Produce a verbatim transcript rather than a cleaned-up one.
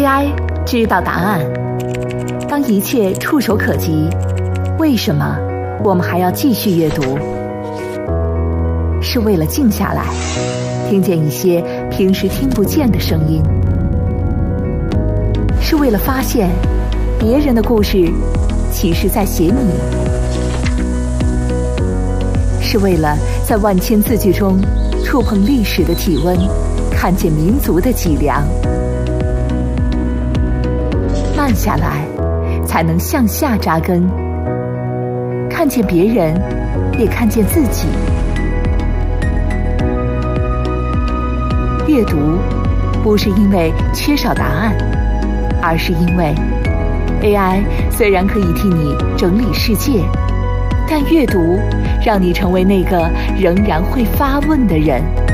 A I 知道答案。当一切触手可及，为什么我们还要继续阅读？是为了静下来，听见一些平时听不见的声音，是为了发现别人的故事其实在写你，是为了在万千字句中触碰历史的体温，看见民族的脊梁。慢下来，才能向下扎根，看见别人，也看见自己。阅读不是因为缺少答案，而是因为 A I 虽然可以替你整理世界，但阅读让你成为那个仍然会发问的人。